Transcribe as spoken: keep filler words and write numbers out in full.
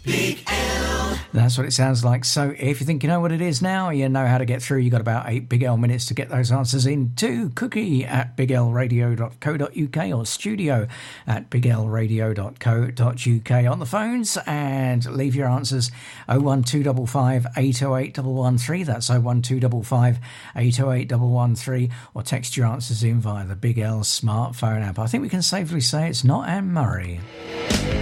Big L. That's what it sounds like. So if you think you know what it is now, you know how to get through. You've got about eight Big L minutes to get those answers in to cookie at big l radio dot co dot uk or studio at big l radio dot co dot uk on the phones, and leave your answers oh one two five five, eight oh eight one one three. That's oh one two five five, eight oh eight one one three, or text your answers in via the Big L smartphone app. I think we can safely say it's not Anne Murray.